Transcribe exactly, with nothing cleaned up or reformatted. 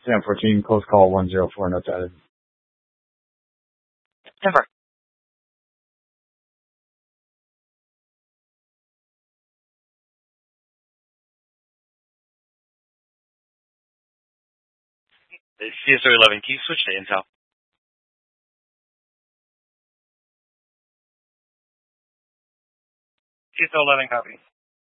Sam fourteen, close call one zero four, notes added. Denver. C S O eleven, can you switch to Intel? C S O eleven, copy.